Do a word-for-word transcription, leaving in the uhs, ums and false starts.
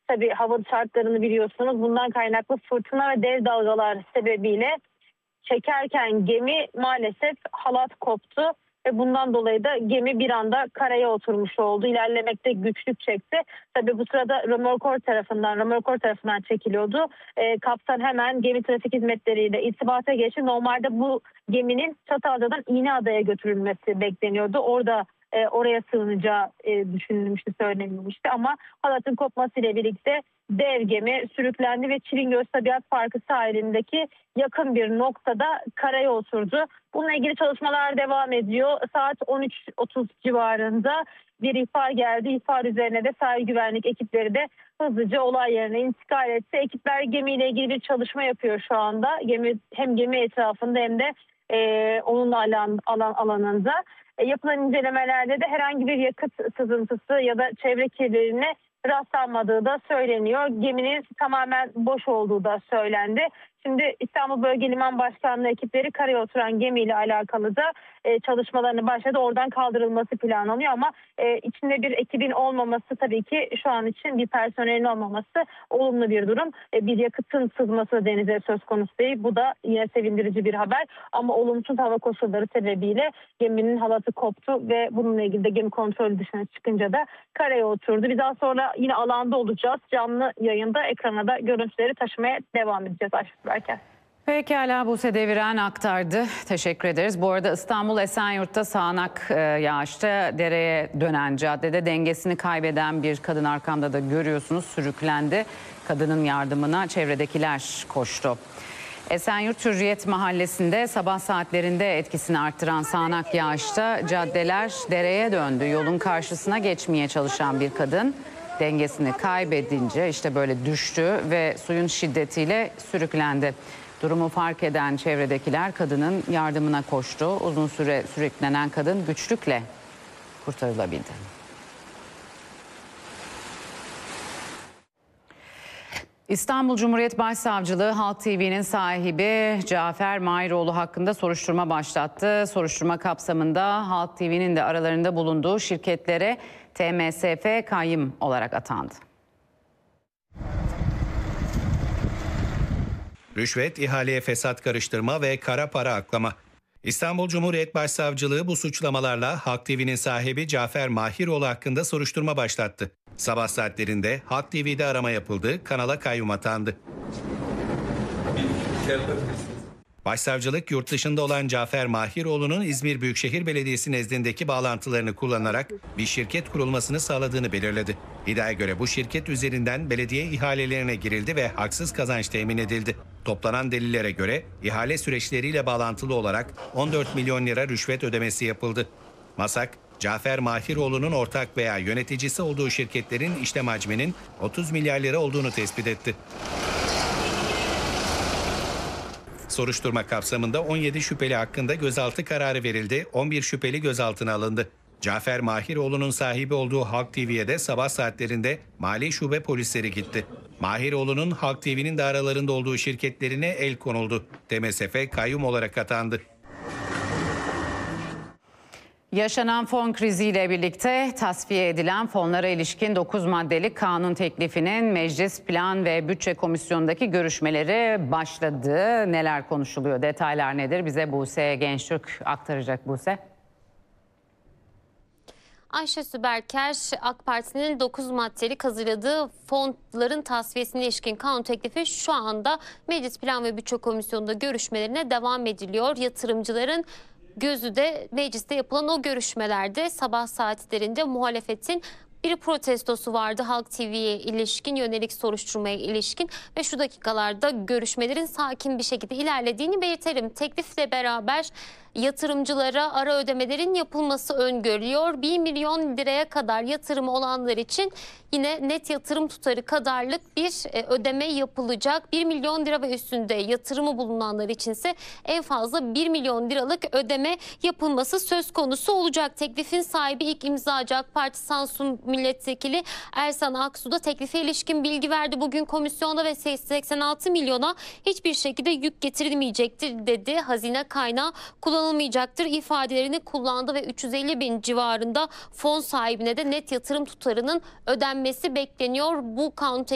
tabii hava şartlarını biliyorsunuz. Bundan kaynaklı fırtına ve dev dalgalar sebebiyle çekerken gemi maalesef halat koptu. Ve bundan dolayı da gemi bir anda karaya oturmuş oldu. İlerlemekte güçlük çekti. Tabii bu sırada römorkör tarafından, römorkör tarafından çekiliyordu. E, kaptan hemen gemi trafik hizmetleriyle irtibata geçti. Normalde bu geminin Çatalca'dan İğneada'ya götürülmesi bekleniyordu. Orada e, oraya sığınacağı e, düşünülmüştü, söylenilmişti. Ama halatın kopmasıyla birlikte dev gemi sürüklendi ve Çilingöz Tabiat Parkı sahilindeki yakın bir noktada karaya oturdu. Bununla ilgili çalışmalar devam ediyor. Saat on üç otuz civarında bir ihbar geldi. İhbar üzerine de sahil güvenlik ekipleri de hızlıca olay yerine intikal etti. Ekipler gemiyle ilgili bir çalışma yapıyor şu anda. Gemi hem gemi etrafında hem de e, onun alan, alan alanında. E, yapılan incelemelerde de herhangi bir yakıt sızıntısı ya da çevre kirliliğine rastlanmadığı da söyleniyor. Geminin tamamen boş olduğu da söylendi. Şimdi İstanbul Bölge Liman Başkanlığı ekipleri karaya oturan gemiyle alakalı da e, çalışmalarını başladı. Oradan kaldırılması planlanıyor ama e, içinde bir ekibin olmaması tabii ki şu an için bir personelin olmaması olumlu bir durum. E, bir yakıtın sızması denize söz konusu değil. Bu da yine sevindirici bir haber. Ama olumsuz hava koşulları sebebiyle geminin halatı koptu ve bununla ilgili de gemi kontrolü dışına çıkınca da karaya oturdu. Biz daha sonra yine alanda olacağız. Canlı yayında ekrana da görüntüleri taşımaya devam edeceğiz Ayşe. Pekala, Buse Deviren aktardı. Teşekkür ederiz. Bu arada İstanbul Esenyurt'ta sağanak e, yağışta dereye dönen caddede dengesini kaybeden bir kadın, arkamda da görüyorsunuz, sürüklendi. Kadının yardımına çevredekiler koştu. Esenyurt Hürriyet Mahallesi'nde sabah saatlerinde etkisini arttıran sağanak yağışta caddeler dereye döndü. Yolun karşısına geçmeye çalışan bir kadın dengesini kaybedince işte böyle düştü ve suyun şiddetiyle sürüklendi. Durumu fark eden çevredekiler kadının yardımına koştu. Uzun süre sürüklenen kadın güçlükle kurtarılabildi. İstanbul Cumhuriyet Başsavcılığı Halk T V'nin sahibi Cafer Mahiroğlu hakkında soruşturma başlattı. Soruşturma kapsamında Halk T V'nin de aralarında bulunduğu şirketlere T M S F kayyım olarak atandı. Rüşvet, ihaleye fesat karıştırma ve kara para aklama. İstanbul Cumhuriyet Başsavcılığı bu suçlamalarla Halk T V'nin sahibi Cafer Mahiroğlu hakkında soruşturma başlattı. Sabah saatlerinde Halk T V'de arama yapıldı, kanala kayyum atandı. Başsavcılık yurt dışında olan Cafer Mahiroğlu'nun İzmir Büyükşehir Belediyesi nezdindeki bağlantılarını kullanarak bir şirket kurulmasını sağladığını belirledi. İddiaya göre bu şirket üzerinden belediye ihalelerine girildi ve haksız kazanç temin edildi. Toplanan delillere göre ihale süreçleriyle bağlantılı olarak on dört milyon lira rüşvet ödemesi yapıldı. MASAK, Cafer Mahiroğlu'nun ortak veya yöneticisi olduğu şirketlerin işlem hacminin otuz milyar lira olduğunu tespit etti. Soruşturma kapsamında on yedi şüpheli hakkında gözaltı kararı verildi, on bir şüpheli gözaltına alındı. Cafer Mahiroğlu'nun sahibi olduğu Halk T V'ye de sabah saatlerinde Mali Şube polisleri gitti. Mahiroğlu'nun Halk T V'nin de aralarında olduğu şirketlerine el konuldu. T M S F kayyum olarak atandı. Yaşanan fon kriziyle birlikte tasfiye edilen fonlara ilişkin dokuz maddelik kanun teklifinin Meclis Plan ve Bütçe Komisyonu'ndaki görüşmeleri başladı. Neler konuşuluyor, detaylar nedir? Bize Buse Gençtürk aktaracak. Buse. Ayşe Süberker, AK Parti'nin dokuz maddelik hazırladığı fonların tasfiyesine ilişkin kanun teklifi şu anda Meclis Plan ve Bütçe Komisyonu'nda görüşmelerine devam ediliyor. Yatırımcıların gözü de mecliste yapılan o görüşmelerde sabah saatlerinde muhalefetin bir protestosu vardı Halk T V'ye ilişkin, yönelik soruşturmaya ilişkin ve şu dakikalarda görüşmelerin sakin bir şekilde ilerlediğini belirtelim. Teklifle beraber yatırımcılara ara ödemelerin yapılması öngörülüyor. bir milyon liraya kadar yatırımı olanlar için yine net yatırım tutarı kadarlık bir ödeme yapılacak. bir milyon lira ve üstünde yatırımı bulunanlar içinse en fazla bir milyon liralık ödeme yapılması söz konusu olacak. Teklifin sahibi ilk imzacı AK Parti Samsun Milletvekili Ersan Aksu da teklife ilişkin bilgi verdi. Bugün komisyonda ve seksen altı milyona hiçbir şekilde yük getirilmeyecektir dedi. Hazine kaynağı kullanılmayacaktır ifadelerini kullandı ve üç yüz elli bin civarında fon sahibine de net yatırım tutarının ödenmesi bekleniyor. Bu kanun